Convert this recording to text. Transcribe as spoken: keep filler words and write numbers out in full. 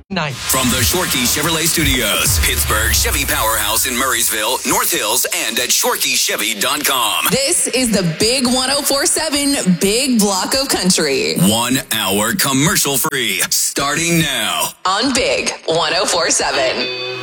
Night. From the Shorkey Chevrolet Studios, Pittsburgh Chevy Powerhouse in Murraysville, North Hills, and at Shorkey Chevy dot com. This is the Big one oh four seven Big Block of Country. One hour commercial free, starting now. On Big one oh four seven.